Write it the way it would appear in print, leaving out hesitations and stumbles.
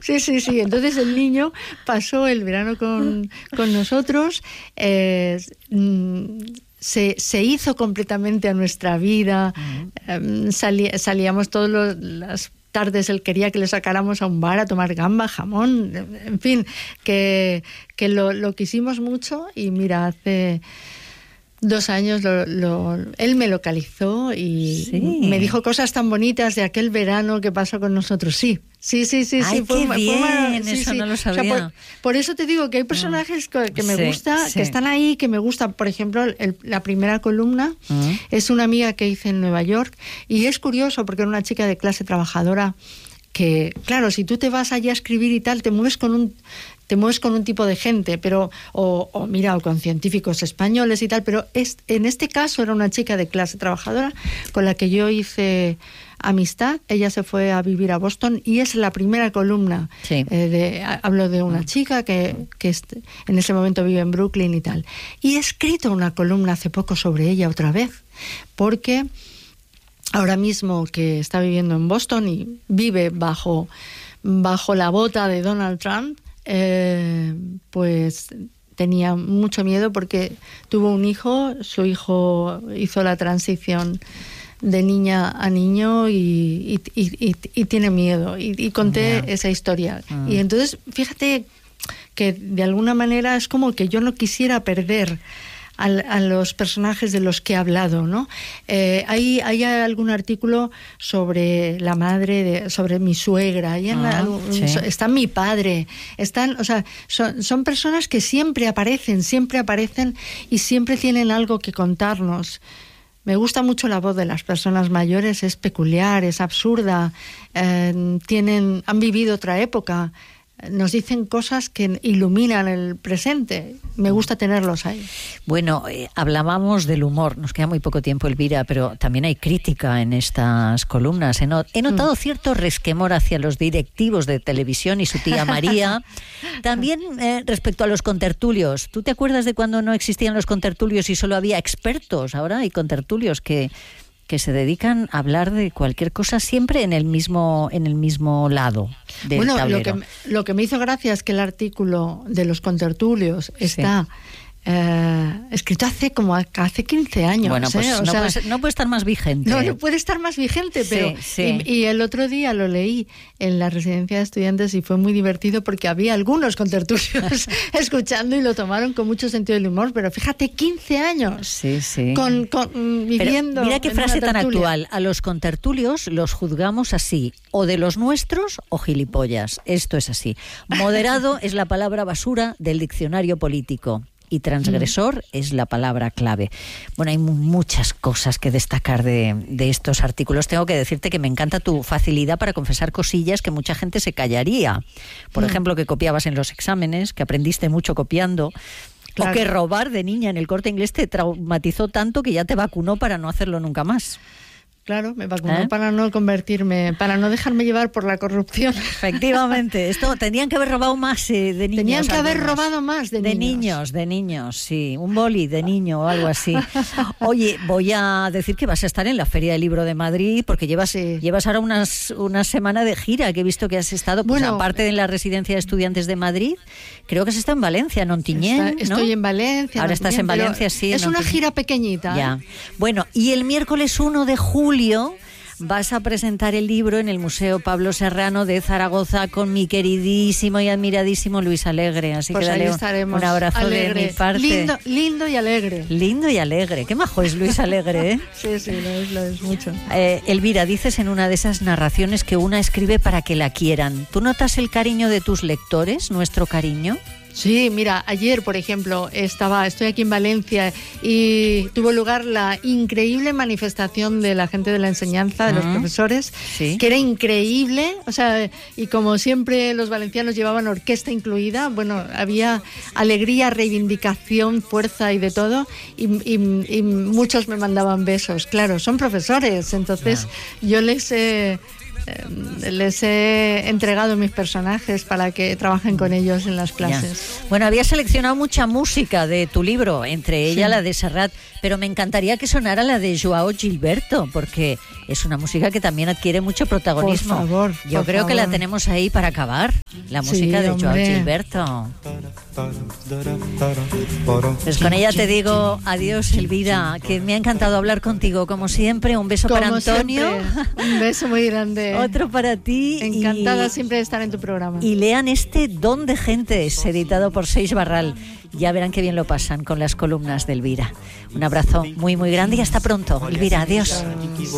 Sí. Entonces el niño pasó el verano con nosotros, se hizo completamente a nuestra vida. Salíamos todas las tardes, él quería que le sacáramos a un bar a tomar gamba, jamón, en fin, que lo quisimos mucho. Y mira, hace 2 años él me localizó y me dijo cosas tan bonitas de aquel verano que pasó con nosotros. Sí. Ay, qué bien, eso no lo sabía. O sea, por eso te digo que hay personajes que me gusta, que están ahí, que me gustan. Por ejemplo, la primera columna es una amiga que hice en Nueva York, y es curioso porque era una chica de clase trabajadora que, claro, si tú te vas allá a escribir y tal, te mueves con un tipo de gente, pero o con científicos españoles y tal, pero en este caso era una chica de clase trabajadora con la que yo hice amistad. Ella se fue a vivir a Boston y es la primera columna. Sí. Hablo de una chica que en ese momento vive en Brooklyn y tal. Y he escrito una columna hace poco sobre ella otra vez, porque ahora mismo que está viviendo en Boston y vive bajo la bota de Donald Trump, pues tenía mucho miedo porque tuvo un hijo, su hijo hizo la transición de niña a niño y tiene miedo, y conté esa historia. Y entonces fíjate que de alguna manera es como que yo no quisiera perder a los personajes de los que he hablado, ¿no? Hay algún artículo sobre la madre, sobre mi suegra, está mi padre, son personas que siempre aparecen y siempre tienen algo que contarnos. Me gusta mucho la voz de las personas mayores, es peculiar, es absurda, han vivido otra época, nos dicen cosas que iluminan el presente. Me gusta tenerlos ahí. Bueno, hablábamos del humor, nos queda muy poco tiempo, Elvira, pero también hay crítica en estas columnas. He notado cierto resquemor hacia los directivos de televisión y su tía María. También respecto a los contertulios. ¿Tú te acuerdas de cuando no existían los contertulios y solo había expertos? Ahora hay contertulios que se dedican a hablar de cualquier cosa siempre en el mismo lado del tablero. Lo que me hizo gracia es que el artículo de los contertulios está escrito hace 15 años. Bueno, pues no puede estar más vigente. No puede estar más vigente, pero y el otro día lo leí en la residencia de estudiantes y fue muy divertido porque había algunos contertulios escuchando y lo tomaron con mucho sentido del humor, pero fíjate, 15 años. Sí. Viviendo. Pero mira qué frase tan actual. A los contertulios los juzgamos así, o de los nuestros o gilipollas. Esto es así. Moderado es la palabra basura del diccionario político. Y transgresor es la palabra clave. Bueno, hay muchas cosas que destacar de estos artículos. Tengo que decirte que me encanta tu facilidad para confesar cosillas que mucha gente se callaría. Por ejemplo, que copiabas en los exámenes, que aprendiste mucho copiando. Claro. O que robar de niña en el Corte Inglés te traumatizó tanto que ya te vacunó para no hacerlo nunca más. Claro, me vacunó para no dejarme llevar por la corrupción. Efectivamente, esto tenían que haber robado más de niños. Tenían que haber robado más de niños. De niños, sí, un boli de niño o algo así. Oye, voy a decir que vas a estar en la Feria del Libro de Madrid porque llevas ahora una semana de gira, que he visto que has estado, aparte de la Residencia de Estudiantes de Madrid, creo que has estado en Valencia, en Ontinyent, ¿no? Estoy en Valencia. Ahora estás en Valencia, sí. Es una gira pequeñita. Ya. Bueno, y el miércoles 1 de julio vas a presentar el libro en el Museo Pablo Serrano de Zaragoza con mi queridísimo y admiradísimo Luis Alegre. Así pues que dale un abrazo alegre. De mi parte. Lindo y alegre. Lindo y alegre. Qué majo es Luis Alegre, ¿eh? Sí, lo es mucho. Elvira, dices en una de esas narraciones que una escribe para que la quieran. ¿Tú notas el cariño de tus lectores, nuestro cariño? Sí, mira, ayer, por ejemplo, estoy aquí en Valencia y tuvo lugar la increíble manifestación de la gente de la enseñanza, de los profesores, que era increíble, o sea, y como siempre los valencianos llevaban orquesta incluida, bueno, había alegría, reivindicación, fuerza y de todo, y muchos me mandaban besos. Claro, son profesores, entonces yo les he entregado mis personajes para que trabajen con ellos en las clases. Bueno, había seleccionado mucha música de tu libro, entre ella la de Serrat, pero me encantaría que sonara la de Joao Gilberto, porque es una música que también adquiere mucho protagonismo. Por favor, Yo creo que la tenemos ahí para acabar. la música de Joao Gilberto. Pues con ella te digo adiós, Elvira, que me ha encantado hablar contigo, como siempre. Un beso para Antonio. Siempre. Un beso muy grande. Otro para ti. Encantada siempre de estar en tu programa. Y lean este Don de Gentes, editado por Seix Barral. Ya verán qué bien lo pasan con las columnas de Elvira. Un abrazo muy, muy grande y hasta pronto. Elvira, adiós.